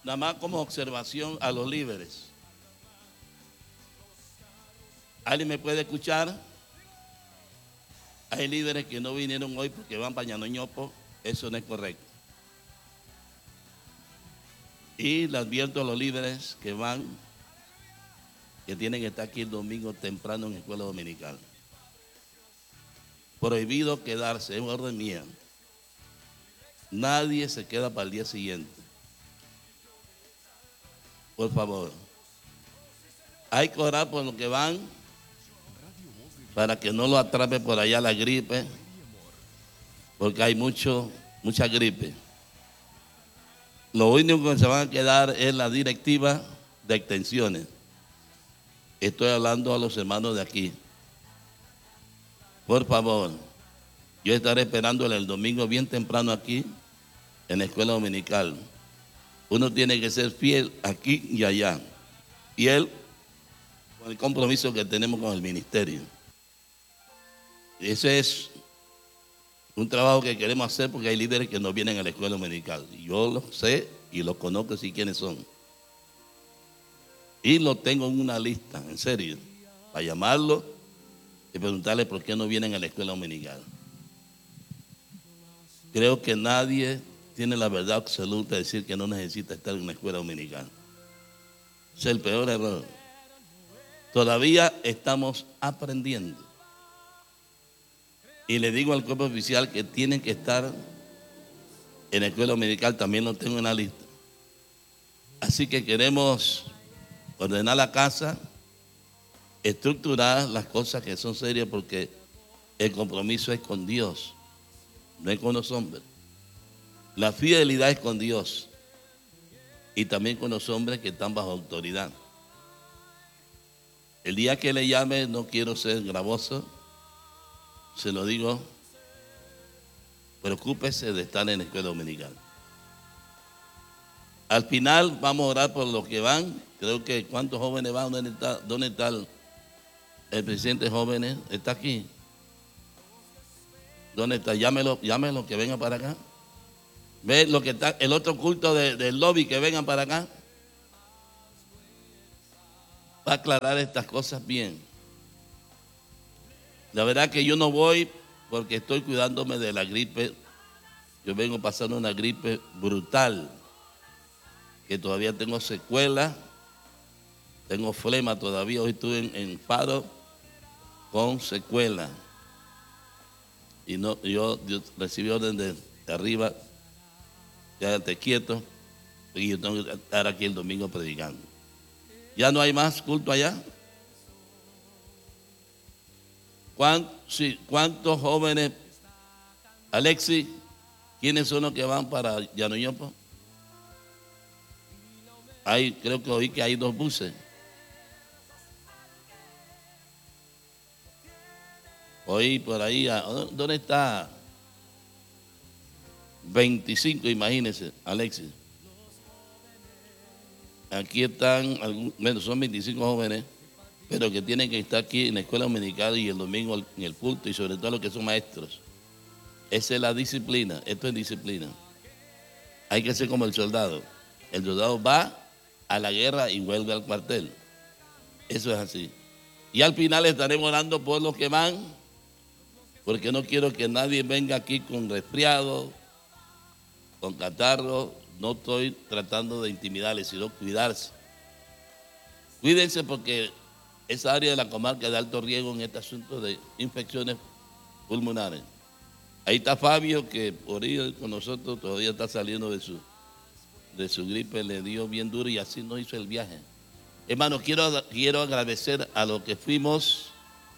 nada más como observación a los líderes. ¿Alguien me puede escuchar? Hay líderes que no vinieron hoy porque van para Ñanoñopo. Eso no es correcto. Y le advierto a los líderes que van, que tienen que estar aquí el domingo temprano en la escuela dominical. Prohibido quedarse, es orden mía. Nadie se queda para el día siguiente. Por favor. Hay que orar por los que van para que no lo atrape por allá la gripe, porque hay mucha gripe. Lo único que se van a quedar es la directiva de extensiones. Estoy hablando a los hermanos de aquí. Por favor, yo estaré esperándole el domingo bien temprano aquí en la escuela dominical. Uno tiene que ser fiel aquí y allá. Fiel con el compromiso que tenemos con el ministerio. Ese es un trabajo que queremos hacer porque hay líderes que no vienen a la escuela dominical. Yo lo sé y los conozco, sí quiénes son. Y lo tengo en una lista, en serio, para llamarlo y preguntarle por qué no vienen a la escuela dominical. Creo que nadie tiene la verdad absoluta de decir que no necesita estar en una escuela dominical. Es el peor error. Todavía estamos aprendiendo. Y le digo al cuerpo oficial que tienen que estar en la escuela dominical, también lo tengo en la lista. Así que queremos ordenar la casa, estructurar las cosas que son serias, porque el compromiso es con Dios, no es con los hombres. La fidelidad es con Dios y también con los hombres que están bajo autoridad. El día que le llame, no quiero ser gravoso, se lo digo, preocúpese de estar en la escuela dominical. Al final vamos a orar por los que van. Creo que ¿cuántos jóvenes van? ¿Dónde está el presidente de jóvenes? ¿Está aquí? ¿Dónde está? Llámelo que venga para acá. Ve lo que está, el otro culto del lobby, que vengan para acá. Va a aclarar estas cosas bien. La verdad que yo no voy porque estoy cuidándome de la gripe. Yo vengo pasando una gripe brutal, que todavía tengo secuelas, tengo flema todavía. Hoy estuve en paro con secuelas. Y no, yo recibí orden de arriba, quédate quieto, y yo tengo que estar aquí el domingo predicando. ¿Ya no hay más culto allá? ¿Cuántos jóvenes, Alexis, quiénes son los que van para Ñanoñopo? Creo que oí que hay 2 buses. Oí por ahí, ¿dónde está? 25, imagínense, Alexis. Aquí están, son 25 jóvenes, pero que tienen que estar aquí en la escuela dominical y el domingo en el culto, y sobre todo los que son maestros. Esa es la disciplina, esto es disciplina. Hay que ser como el soldado. El soldado va a la guerra y vuelve al cuartel. Eso es así. Y al final estaremos orando por los que van, porque no quiero que nadie venga aquí con resfriado, con catarro. No estoy tratando de intimidarles, sino cuidarse. Cuídense, porque esa área de la comarca de alto riesgo en este asunto de infecciones pulmonares. Ahí está Fabio, que por ir con nosotros todavía está saliendo de su gripe, le dio bien duro y así no hizo el viaje. Hermano, quiero agradecer a los que fuimos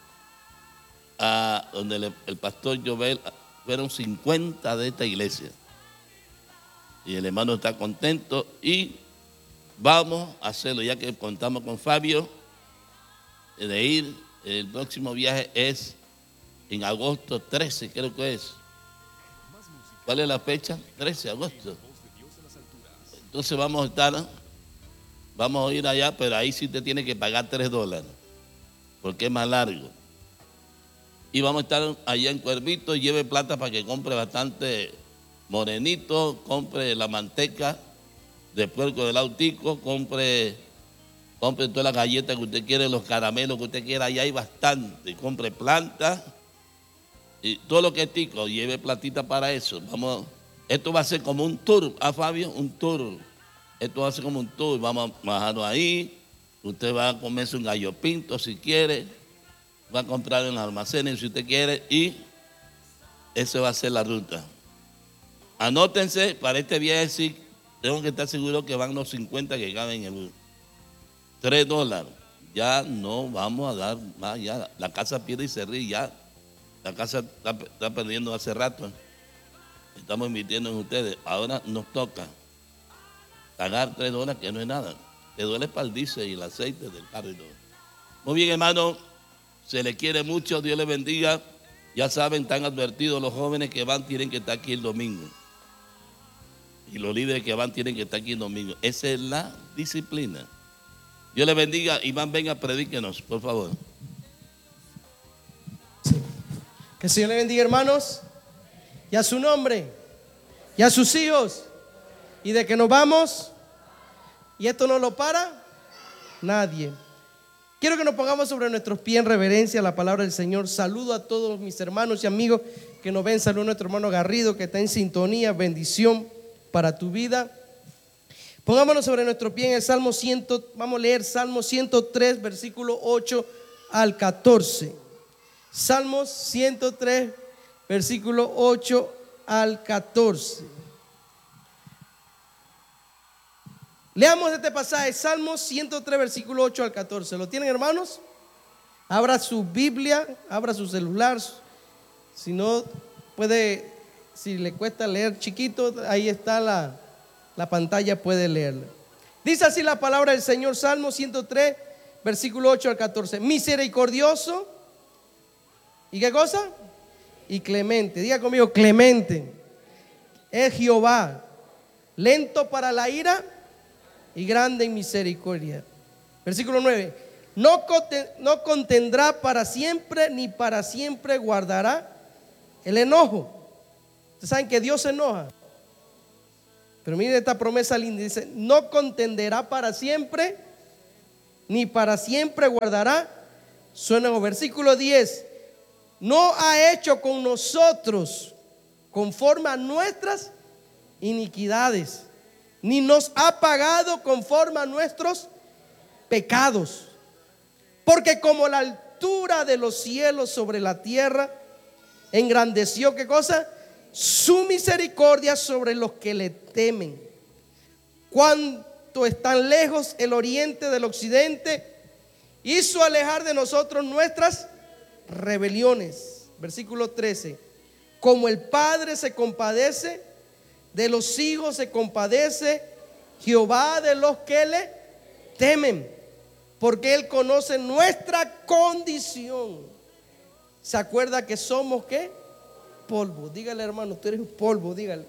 a donde el pastor Jovel. Fueron 50 de esta iglesia. Y el hermano está contento y vamos a hacerlo, ya que contamos con Fabio, de ir. El próximo viaje es en agosto 13, creo que es. ¿Cuál es la fecha? 13 de agosto. Entonces vamos a ir allá, pero ahí sí te tiene que pagar $3, porque es más largo. Y vamos a estar allá en Cuervito. Lleve plata para que compre bastante morenito, compre la manteca de puerco del autico, compre todas las galletas que usted quiere, los caramelos que usted quiera, allá hay bastante. Compre plantas y todo lo que es tico, lleve platita para eso. Vamos, esto va a ser como un tour, Fabio, un tour. Esto va a ser como un tour, vamos a bajarnos ahí, usted va a comerse un gallo pinto si quiere, va a comprar en los almacenes si usted quiere y esa va a ser la ruta. Anótense para este viaje, sí, tengo que estar seguro que van los 50 que caben en el bus. $3. Ya no vamos a dar más, ya la casa pierde y se ríe, ya la casa está perdiendo hace rato. Estamos invirtiendo en ustedes, ahora nos toca pagar $3, que no es nada. Te duele para el diésel y el aceite del carro y todo. Muy bien, hermano, se les quiere mucho, Dios les bendiga. Ya saben, están advertidos los jóvenes que van, tienen que estar aquí el domingo. Y los líderes que van tienen que estar aquí el domingo. Esa es la disciplina. Dios les bendiga. Iván, venga, predíquenos, por favor. Sí. Que el Señor le bendiga, hermanos, y a su nombre, y a sus hijos. Y de que nos vamos, y esto no lo para nadie. Quiero que nos pongamos sobre nuestros pies en reverencia a la palabra del Señor. Saludo a todos mis hermanos y amigos que nos ven. Saludo a nuestro hermano Garrido, que está en sintonía. Bendición para tu vida. Pongámonos sobre nuestro pie en el Salmo 100. Vamos a leer Salmo 103, versículo 8 al 14. Salmos 103, versículo 8 al 14. Leamos este pasaje, Salmos 103, versículo 8 al 14. ¿Lo tienen, hermanos? Abra su Biblia, abra su celular. Si no puede, si le cuesta leer chiquito, ahí está la pantalla, puede leerla. Dice así la palabra del Señor, Salmo 103, versículo 8 al 14. Misericordioso, ¿y qué cosa? Y clemente. Diga conmigo, clemente es Jehová, lento para la ira y grande en misericordia. Versículo 9. No contendrá para siempre, ni para siempre guardará el enojo. Ustedes saben que Dios se enoja. Pero miren esta promesa linda. Dice, no contenderá para siempre, ni para siempre guardará su enojo. Versículo 10. No ha hecho con nosotros conforme a nuestras iniquidades, ni nos ha pagado conforme a nuestros pecados. Porque como la altura de los cielos sobre la tierra, engrandeció, ¿qué cosa? Su misericordia sobre los que le temen. Cuanto están lejos el oriente del occidente, hizo alejar de nosotros nuestras rebeliones. Versículo 13. Como el Padre se compadece de los hijos, se compadece Jehová de los que le temen, porque Él conoce nuestra condición. ¿Se acuerda que somos qué? Polvo. Dígale, hermano, tú eres polvo, dígale.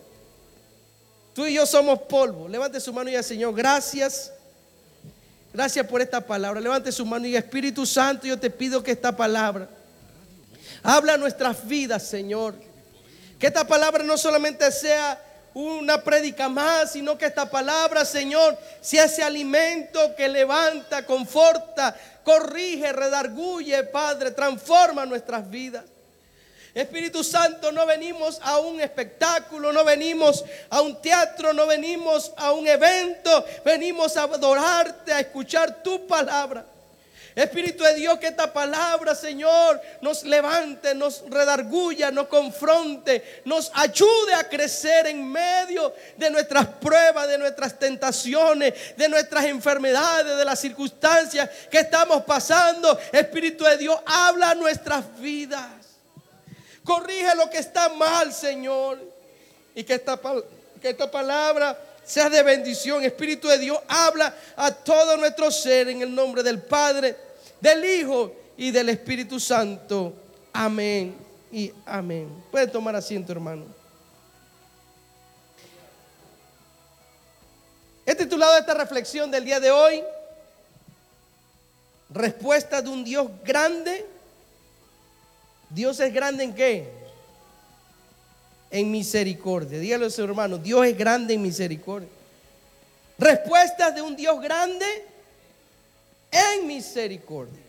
Tú y yo somos polvo. Levante su mano y diga, Señor, gracias. Gracias por esta palabra. Levante su mano y diga, Espíritu Santo, yo te pido que esta palabra habla nuestras vidas, Señor. Que esta palabra no solamente sea una prédica más, sino que esta palabra, Señor, sea ese alimento que levanta, conforta, corrige, redarguye, Padre, transforma nuestras vidas. Espíritu Santo, no venimos a un espectáculo, no venimos a un teatro, no venimos a un evento, venimos a adorarte, a escuchar tu palabra. Espíritu de Dios, que esta palabra, Señor, nos levante, nos redarguya, nos confronte, nos ayude a crecer en medio de nuestras pruebas, de nuestras tentaciones, de nuestras enfermedades, de las circunstancias que estamos pasando. Espíritu de Dios, habla nuestras vidas. Corrige lo que está mal, Señor, y que esta palabra sea de bendición. Espíritu de Dios, habla a todo nuestro ser en el nombre del Padre, del Hijo y del Espíritu Santo. Amén y amén. Pueden tomar asiento, hermano. He titulado esta reflexión del día de hoy, respuesta de un Dios grande. Dios es grande ¿en qué? En misericordia. Dígale a su hermano, Dios es grande en misericordia. Respuestas de un Dios grande en misericordia.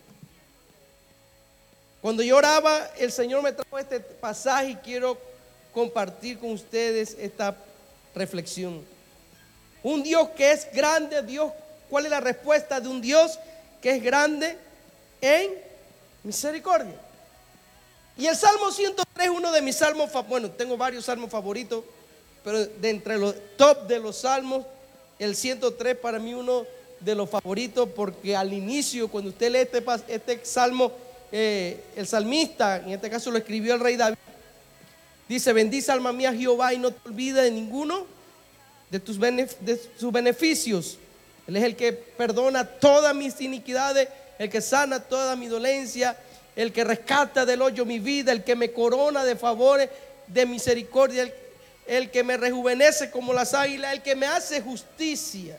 Cuando yo oraba, el Señor me trajo este pasaje y quiero compartir con ustedes esta reflexión. Un Dios que es grande, Dios, ¿cuál es la respuesta de un Dios que es grande en misericordia? Y el Salmo 103 es uno de mis salmos, bueno, tengo varios salmos favoritos, pero de entre los top de los salmos, el 103 para mí uno de los favoritos, porque al inicio, cuando usted lee este salmo, el salmista, en este caso lo escribió el rey David, dice: bendice alma mía Jehová y no te olvides de ninguno de sus beneficios. Él es el que perdona todas mis iniquidades, el que sana toda mi dolencia, el que rescata del hoyo mi vida, el que me corona de favores, de misericordia, el que me rejuvenece como las águilas, el que me hace justicia.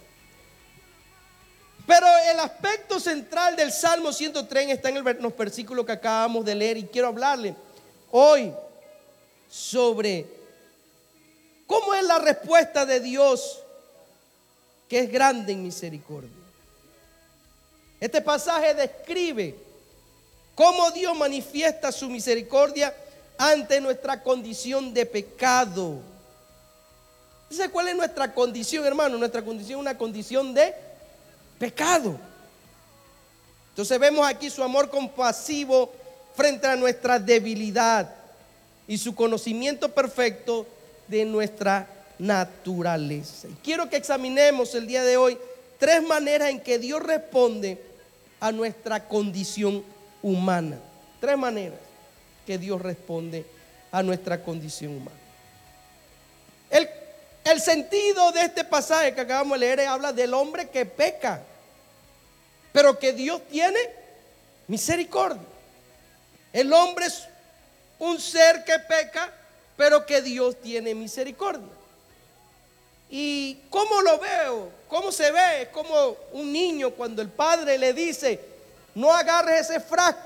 Pero el aspecto central del Salmo 103 está en los versículos que acabamos de leer, y quiero hablarle hoy sobre cómo es la respuesta de Dios, que es grande en misericordia. Este pasaje describe cómo Dios manifiesta su misericordia ante nuestra condición de pecado. ¿Sabe cuál es nuestra condición, hermano? Nuestra condición es una condición de pecado. Entonces vemos aquí su amor compasivo frente a nuestra debilidad y su conocimiento perfecto de nuestra naturaleza. Y quiero que examinemos el día de hoy 3 maneras en que Dios responde a nuestra condición humana. 3 maneras que Dios responde a nuestra condición humana. El sentido de este pasaje que acabamos de leer habla del hombre que peca, pero que Dios tiene misericordia. El hombre es un ser que peca, pero que Dios tiene misericordia. ¿Y cómo lo veo? ¿Cómo se ve? Es como un niño cuando el padre le dice: no agarres ese frasco